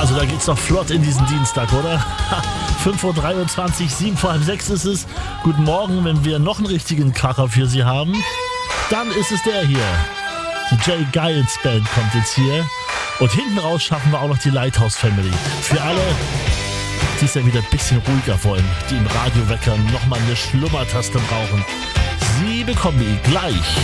Also da geht's doch flott in diesen Dienstag, oder? 5:23 Uhr, 7 vor halb 6 ist es. Guten Morgen, wenn wir noch einen richtigen Kracher für Sie haben, dann ist es der hier. Die Jay Giles Band kommt jetzt hier. Und hinten raus schaffen wir auch noch die Lighthouse Family. Für alle, die es ja wieder ein bisschen ruhiger wollen, die im Radiowecker nochmal eine Schlummertaste brauchen. Sie bekommen die gleich.